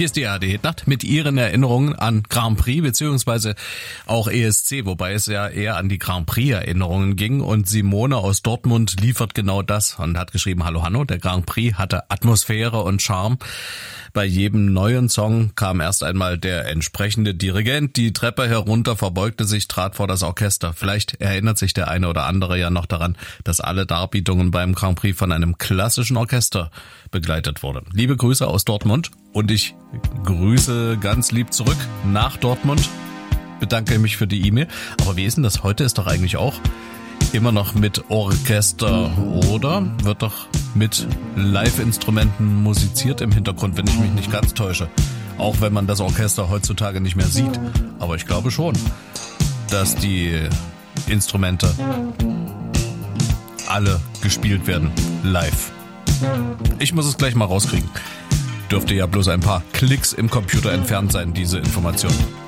Hier ist die ARD-Nacht mit Ihren Erinnerungen an Grand Prix beziehungsweise auch ESC, wobei es ja eher an die Grand Prix-Erinnerungen ging. Und Simone aus Dortmund liefert genau das und hat geschrieben, hallo Hanno, der Grand Prix hatte Atmosphäre und Charme. Bei jedem neuen Song kam erst einmal der entsprechende Dirigent die Treppe herunter, verbeugte sich, trat vor das Orchester. Vielleicht erinnert sich der eine oder andere ja noch daran, dass alle Darbietungen beim Grand Prix von einem klassischen Orchester begleitet wurden. Liebe Grüße aus Dortmund und ich grüße ganz lieb zurück nach Dortmund. Bedanke mich für die E-Mail. Aber wie ist denn das? Heute ist doch eigentlich auch immer noch mit Orchester, oder? Wird doch mit Live-Instrumenten musiziert im Hintergrund, wenn ich mich nicht ganz täusche. Auch wenn man das Orchester heutzutage nicht mehr sieht. Aber ich glaube schon, dass die Instrumente alle gespielt werden, live. Ich muss es gleich mal rauskriegen. Dürfte ja bloß ein paar Klicks im Computer entfernt sein, diese Information.